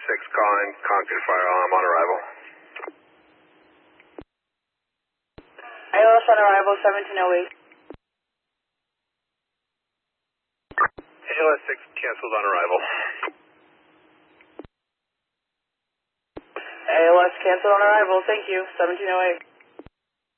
6 calling Concord Fire Alarm on arrival. ALS on arrival, 1708. ALS 6 canceled on arrival. ALS canceled on arrival, thank you, 1708.